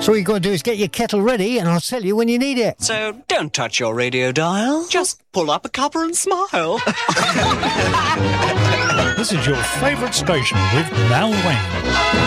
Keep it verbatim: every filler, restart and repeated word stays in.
So all you've got to do is get your kettle ready and I'll tell you when you need it. So don't touch your radio dial. Just pull up a cuppa and smile. This is your favourite station with Mal Wayne.